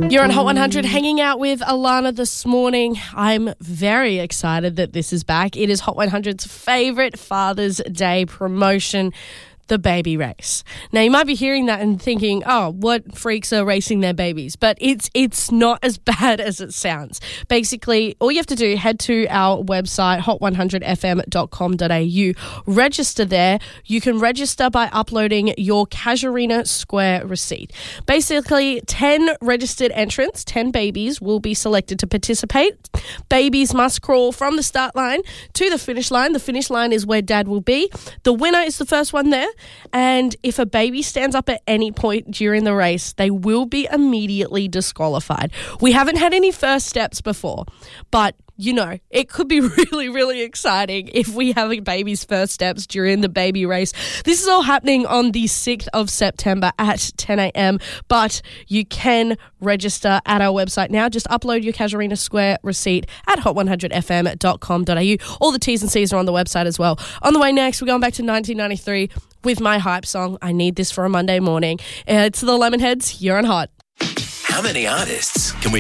You're on Hot 100 hanging out with Alana this morning. I'm very excited that this is back. It is Hot 100's favourite Father's Day promotion, the baby race. Now, you might be hearing that and thinking, oh, what freaks are racing their babies? But it's not as bad as it sounds. Basically, all you have to do, head to our website, hot100fm.com.au, register there. You can register by uploading your Casuarina Square receipt. Basically, 10 registered entrants, 10 babies, will be selected to participate. Babies must crawl from the start line to the finish line. The finish line is where Dad will be. The winner is the first one there. And if a baby stands up at any point during the race, they will be immediately disqualified. We haven't had any first steps before, but you know, it could be really, really exciting if we have a baby's first steps during the baby race. This is all happening on the 6th of September at 10 a.m, but you can register at our website now. Just upload your Casuarina Square receipt at hot100fm.com.au. All the T's and C's are on the website as well. On the way next, we're going back to 1993 with my hype song, I Need This for a Monday Morning. It's the Lemonheads. You're on Hot. How many artists can we